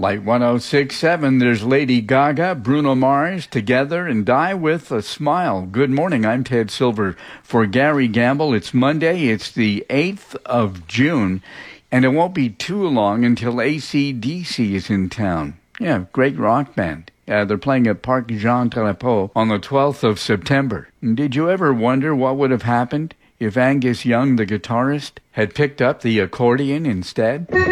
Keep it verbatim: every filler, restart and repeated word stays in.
Light one oh six point seven, there's Lady Gaga, Bruno Mars, Together and Die With a Smile. Good morning, I'm Ted Silver for Gary Gamble. It's Monday, it's the eighth of June, and it won't be too long until A C D C is in town. Yeah, great rock band. Uh, they're playing at Parc Jean Drapeau on the twelfth of September. Did you ever wonder what would have happened if Angus Young, the guitarist, had picked up the accordion instead?